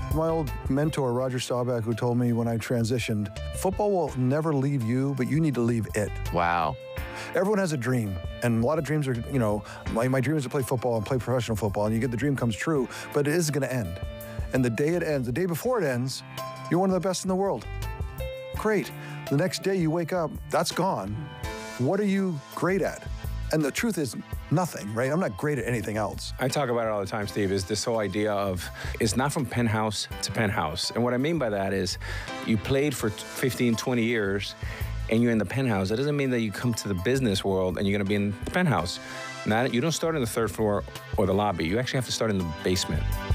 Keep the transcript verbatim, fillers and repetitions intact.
My old mentor, Roger Staubach, who told me when I transitioned, football will never leave you, but you need to leave it. Wow. Everyone has a dream, and a lot of dreams are, you know, my, my dream is to play football and play professional football, and you get the dream comes true, but it is going to end. And the day it ends, the day before it ends, you're one of the best in the world. Great. The next day you wake up, that's gone. What are you great at? And the truth is nothing, right? I'm not great at anything else. I talk about it all the time, Steve, is this whole idea of it's not from penthouse to penthouse. And what I mean by that is you played for fifteen, twenty years and you're in the penthouse. That doesn't mean that you come to the business world and you're gonna be in the penthouse. Not, you don't start in the third floor or the lobby. You actually have to start in the basement.